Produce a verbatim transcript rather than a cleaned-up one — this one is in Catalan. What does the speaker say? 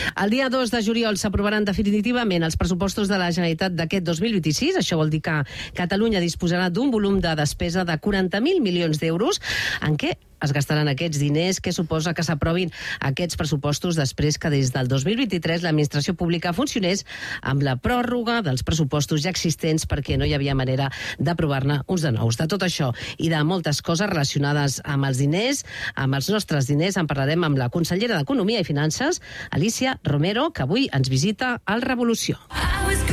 El dia dos de juliol s'aprovaran definitivament els pressupostos de la Generalitat d'aquest dos mil vint-i-sis. Això vol dir que Catalunya disposarà d'un volum de despesa de quaranta mil milions d'euros. En què es gastaran aquests diners? Què suposa que s'aprovin aquests pressupostos després que des del dos mil vint-i-tres l'administració pública funcionés amb la pròrroga dels pressupostos ja existents perquè no hi havia manera d'aprovar-ne uns de nous? De tot això i de moltes coses relacionades amb els diners, amb els nostres diners, en parlarem amb la consellera d'Economia i Finances, Alícia Romero, que avui ens visita al Revolució.